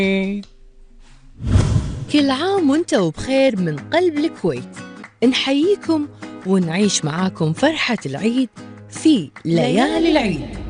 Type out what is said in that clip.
كل عام وانتم بخير من قلب الكويت. نحييكم ونعيش معاكم فرحة العيد في ليالي العيد.